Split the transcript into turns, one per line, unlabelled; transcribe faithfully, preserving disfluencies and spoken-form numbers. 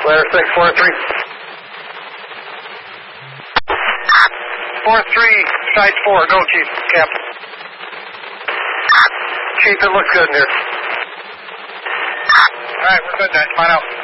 Letter six, four three. four three, side four. Go, Chief. Cap. Chief, it looks good in here. All right, we're good then. Find out.